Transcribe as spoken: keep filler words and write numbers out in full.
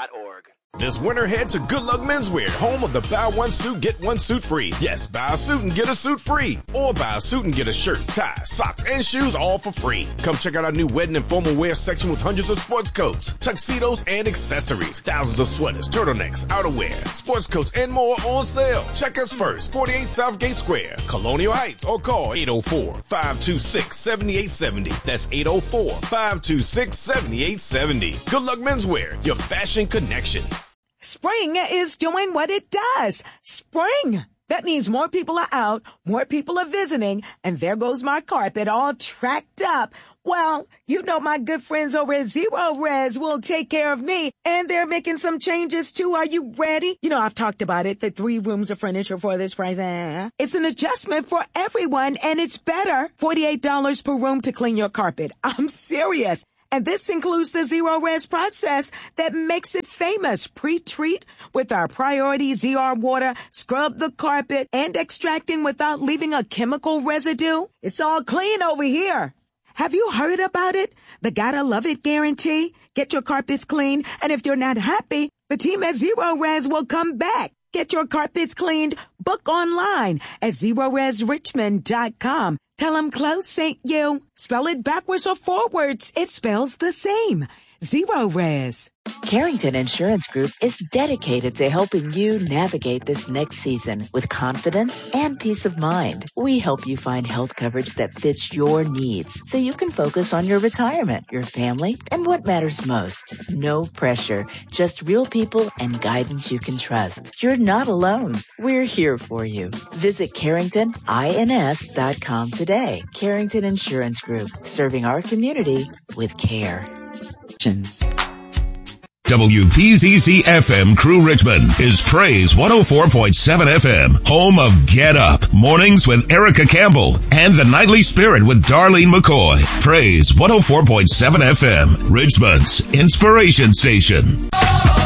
dot org. This winter, head to Good Luck Menswear, home of the buy one suit, get one suit free. Yes, buy a suit and get a suit free. Or buy a suit and get a shirt, tie, socks, and shoes all for free. Come check out our new wedding and formal wear section with hundreds of sports coats, tuxedos, and accessories. Thousands of sweaters, turtlenecks, outerwear, sports coats, and more on sale. Check us first, forty-eight Southgate Square, Colonial Heights, or call eight oh four, five two six, seven eight seven oh. That's eight oh four, five two six, seven eight seven oh. Good Luck Menswear, your fashion connection. Spring is doing what it does. Spring. That means more people are out, more people are visiting, and there goes my carpet all tracked up. Well, you know my good friends over at Zero Res will take care of me, and they're making some changes too. Are you ready? You know, I've talked about it, the three rooms of furniture for this price. It's an adjustment for everyone, and it's better. forty-eight dollars per room to clean your carpet. I'm serious. And this includes the Zero Res process that makes it famous. Pre-treat with our Priority Z R water, scrub the carpet, and extracting without leaving a chemical residue. It's all clean over here. Have you heard about it? The Gotta Love It guarantee. Get your carpets clean, and if you're not happy, the team at Zero Res will come back. Get your carpets cleaned. Book online at zero res richmond dot com. Tell them Close sent you. Spell it backwards or forwards. It spells the same. Zero Res. Carrington Insurance Group is dedicated to helping you navigate this next season with confidence and peace of mind. We help you find health coverage that fits your needs so you can focus on your retirement, your family, and what matters most. No pressure, just real people and guidance you can trust. You're not alone. We're here for you. Visit carrington ins dot com today. Carrington Insurance Group, serving our community with care. W P Z Z F M Crew Richmond is Praise one oh four point seven F M, home of Get Up, Mornings with Erica Campbell, and The Nightly Spirit with Darlene McCoy. Praise one oh four point seven F M, Richmond's inspiration station.